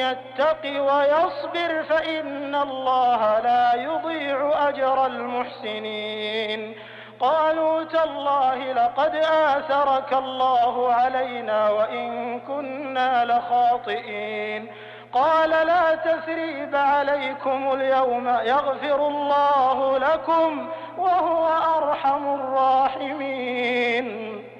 يتق ويصبر فإن الله لا يضيع أجر المحسنين. قالوا تالله لقد آثرك الله علينا وإن كنا لخاطئين. قال لا تثريب عليكم اليوم يغفر الله لكم وهو أرحم الراحمين.